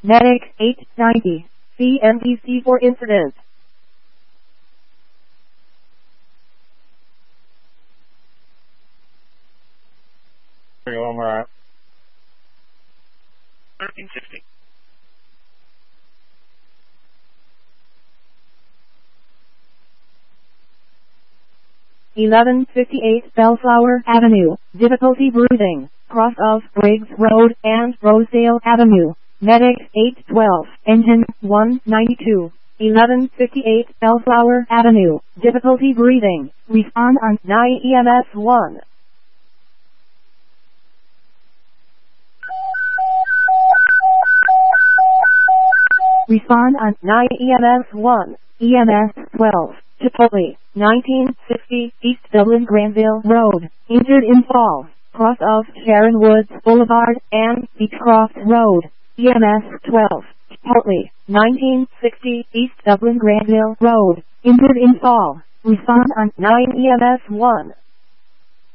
Medic 890. CMDC for incident. Omar. 1360. (1158) Bellflower Avenue. Difficulty breathing. Cross of Briggs Road and Rosedale Avenue. Medic 812. Engine 192. 1158 Bellflower Avenue. Difficulty breathing. Respond on 9 EMS 1. Respond on 9 EMS 1. EMS 12. Chipotle, 1960 East Dublin Granville Road. Injured in fall. Cross of Sharon Woods Boulevard and Beechcroft Road. EMS 12. Chipotle, 1960 East Dublin Granville Road. Injured in fall. Respond on 9 EMS 1.